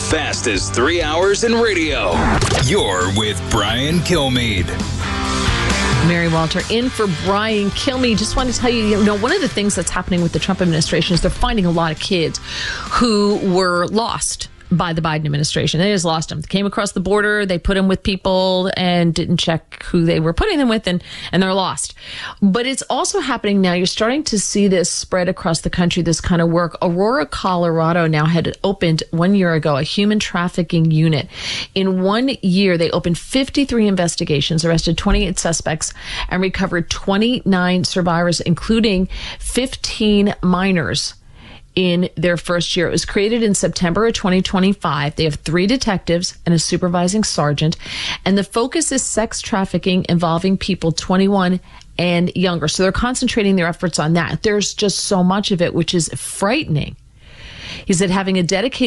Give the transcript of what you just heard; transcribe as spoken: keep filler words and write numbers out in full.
fastest three hours in radio. You're with Brian Kilmeade. Mary Walter in for Brian Kilmeade. Just want to tell you, you know, one of the things that's happening with the Trump administration is they're finding a lot of kids who were lost by the Biden administration. They just lost them. They came across the border, they put them with people and didn't check who they were putting them with, and, and they're lost. But it's also happening now. You're starting to see this spread across the country, this kind of work. Aurora, Colorado now had opened one year ago a human trafficking unit. In one year, they opened fifty-three investigations, arrested twenty-eight suspects, and recovered twenty-nine survivors, including fifteen minors. In their first year. It was created in September of twenty twenty-five. They have three detectives and a supervising sergeant. And the focus is sex trafficking involving people twenty-one and younger. So they're concentrating their efforts on that. There's just so much of it, which is frightening. He said having a dedicated